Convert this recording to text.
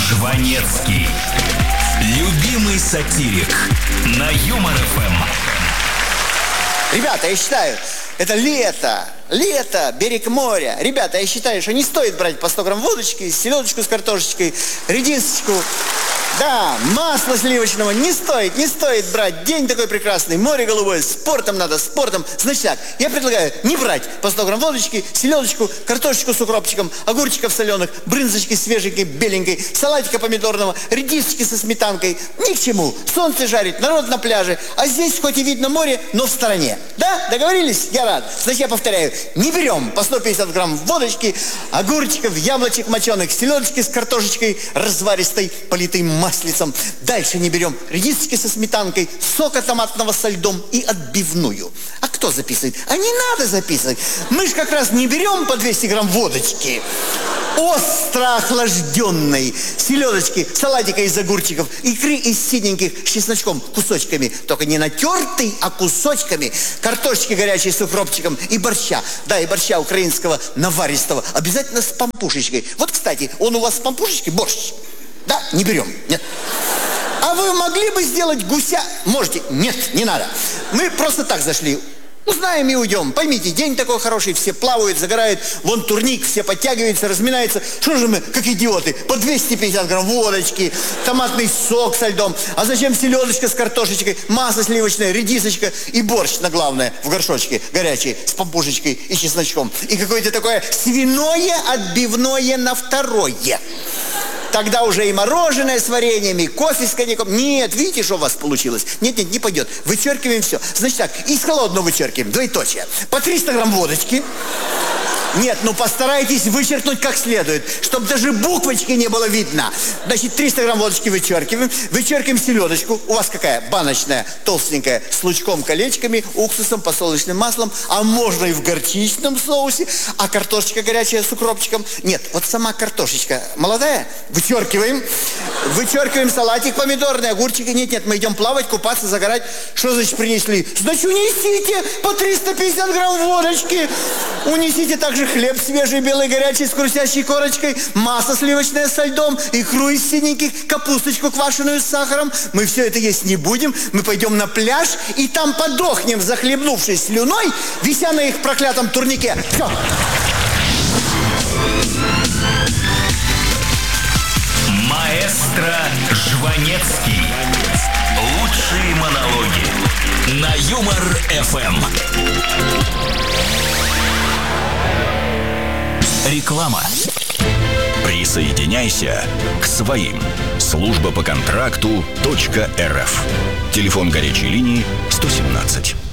Жванецкий. Любимый сатирик на Юмор ФМ. Ребята, я считаю, это лето, берег моря. Ребята, я считаю, что не стоит брать по 100 грамм водочки, селедочку с картошечкой, редисочку. Да, масла сливочного не стоит брать. День такой прекрасный, море голубое, спортом надо, спортом. Значит так, я предлагаю не брать по 100 грамм водочки, селедочку, картошечку с укропчиком, огурчиков соленых, брынзочки свеженькой, беленькой, салатика помидорного, редисочки со сметанкой. Ни к чему. Солнце жарит, народ на пляже. А здесь хоть и видно море, но в стороне. Да, договорились? Я рад. Значит, я повторяю, не берем по 150 грамм водочки, огурчиков, яблочек моченых, селедочки с картошечкой разваристой, политой маслицем. Дальше не берем редисочки со сметанкой, сока томатного со льдом и отбивную. А кто записывает? А не надо записывать. Мы же как раз не берем по 200 грамм водочки. Остро охлажденной селедочки, салатика из огурчиков, икры из синеньких с чесночком, кусочками. Только не натертой, а кусочками. Картошечки горячей с укропчиком и борща. Да, и борща украинского наваристого. Обязательно с пампушечкой. Вот, кстати, он у вас с пампушечкой борщ? Да, не берем. Нет. А вы могли бы сделать гуся? Можете. Нет, не надо. Мы просто так зашли. Узнаем и уйдем. Поймите, день такой хороший, все плавают, загорают, вон турник, все подтягиваются, разминаются. Что же мы, как идиоты, по 250 грамм водочки, томатный сок со льдом. А зачем селедочка с картошечкой, масло сливочное, редисочка и борщ, на главное, в горшочке, горячий, с пампушечкой и чесночком. И какое-то такое свиное отбивное на второе. Тогда уже и мороженое с вареньем, и кофе с коньяком. Нет, видите, что у вас получилось? Нет, не пойдет. Вычеркиваем все. Значит так, из холодного вычеркиваем, двоеточие. По 300 грамм водочки. Нет, ну постарайтесь вычеркнуть как следует, чтобы даже буквочки не было видно. Значит, 300 грамм водочки вычеркиваем. Вычеркиваем селедочку. У вас какая? Баночная, толстенькая, с лучком, колечками, уксусом, подсолнечным маслом. А можно и в горчичном соусе. А картошечка горячая с укропчиком? Нет, вот сама картошечка молодая. Вычеркиваем. Вычеркиваем салатик помидорный, огурчики. Нет, мы идем плавать, купаться, загорать. Что значит принесли? Значит, унесите по 350 грамм водочки. Унесите также хлеб свежий, белый, горячий, с хрустящей корочкой, масло сливочное со льдом, икру из синеньких, капусточку квашеную с сахаром. Мы все это есть не будем. Мы пойдем на пляж и там подохнем, захлебнувшись слюной, вися на их проклятом турнике. Все. Маэстро Жванецкий. Лучшие монологи на Юмор ФМ. Реклама. Присоединяйся к своим. Служба по контракту .рф. Телефон горячей линии 117.